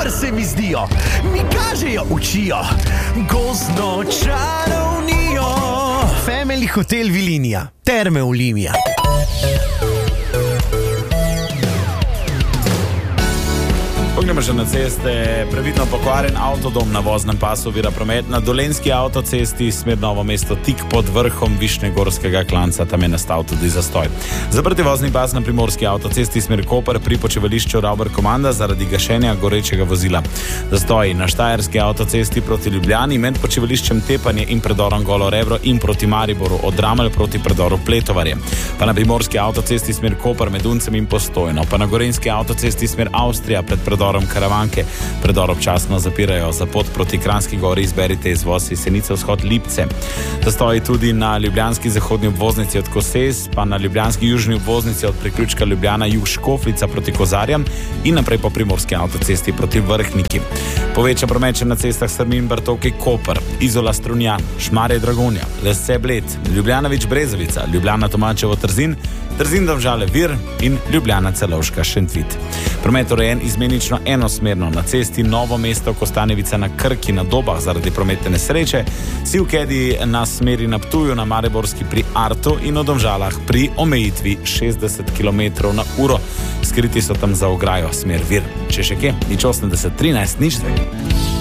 super se mi zdijo, mi kažejo, učijo, gozdno čarovnijo. Family Hotel Vilinija, Terme Olimia. Poglejmo še na ceste. Previdno pokvarjen avtodom na voznem pasu ovira promet na Dolenjski avtocesti smer Novo mesto tik pod vrhom Višnjegorskega klanca. Tam je nastal tudi zastoj. Zaprti vozni pas na Primorski avtocesti smer Koper pri počivališču Rauber Komanda zaradi gašenja gorečega vozila. Zastoj na Štajerski avtocesti proti Ljubljani med počivališčem Tepanje in predorom Golo Rebro in proti Mariboru od Dramelj proti predoru Pletovarje. Pa na Primorski avtocesti smer Koper med Uncem in Postojno. Pa na Gorenjski avtocesti smer Avstrija pred predorom Karavanke. Predor občasno zapirajo. Za pot proti Kranjski gori izberite izvoz Jesenice vzhod Lipce. Zastoji tudi na ljubljanski zahodni obvoznici od Koses, pa na ljubljanski južni obvoznici od priključka Ljubljana jug Škofljica proti Kozarjam in naprej po Primorski avtocesti proti Vrhniki. Poveča promet na cestah Strmin, Bartovki, Koper, Izola, Strunjan, Šmarje, Dragonja, Lesce, Bled, Ljubljanović, Brezovica, Ljubljana, Tomačevo, Trzin, Trzin, Domžale, Vir in Ljubljana, Celovška, Šentvid. Promet urejen izmenično enosmerno na cesti Novo mesto, Kostanjevica na Krki na Dobah zaradi prometne nesreče, Sivkedi na smeri na Ptuju na Mariborski pri Artu in v Domžalah pri omejitvi 60 km/h. Skriti so tam za ograjo smer Vir. Če še kje, 080 13 02.